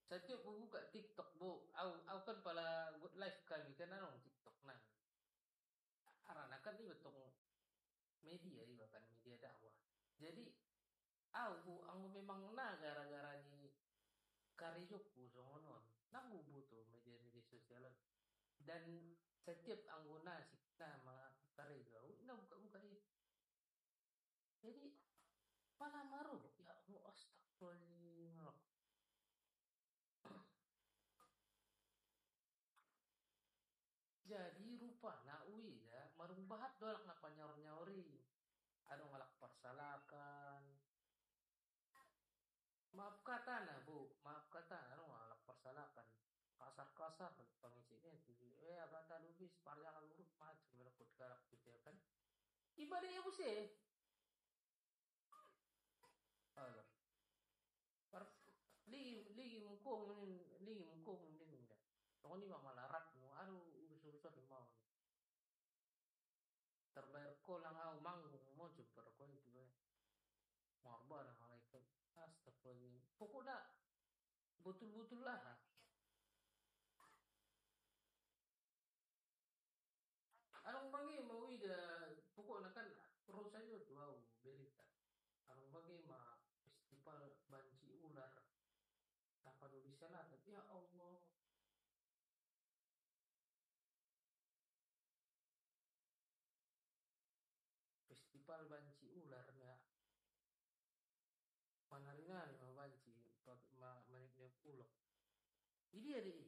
Setiap aku buka TikTok, Bu. Aku kan pala buat live kami kan anong TikTok nah. Karena kan ini betul media ini bahkan media dakwah. Jadi aku memang na gara-gara ni karyoku songonon. Nanggu butuh media-media sosial dan setiap anggota sih nama karyo na buka-buka ini. Jadi malah maruh ya Allah astagfirullah. Jadi rupa na ui ya marung bahat dolak na panyaur-nyauri. Ano ngalak persalakan. Maaf kata na bu, maaf kata ano ngalak persalakan. Kasar-kasar pengisinya itu. Kata lubis parja kalurut macam melakut galak gitu ya kan. Ibadah ya bu sih. Alah. Par ligi muko munin ligi muko munin enggak. Ako ni mamalarat mo. Ano urus-urusan ni mau. Terbayar ko lang ako manggung mo jumpa ko itu eh. Marba na malaikat. Astagfirullah. Pokoknya betul-betul lah. Anong bagi mau ida pokoknya kan terus saja tuh wow, berita. Anong bagi festival banci ular tanpa dulu sana ya Allah festival banci ularnya manarina ni banci maniknya ulo. Jadi ada